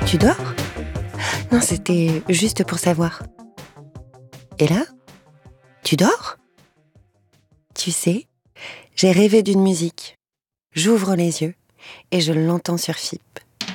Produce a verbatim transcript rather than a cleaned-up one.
Tu dors ? Non, c'était juste pour savoir. Et là ? Tu dors ? Tu sais, j'ai rêvé d'une musique. J'ouvre les yeux et je l'entends sur F I P.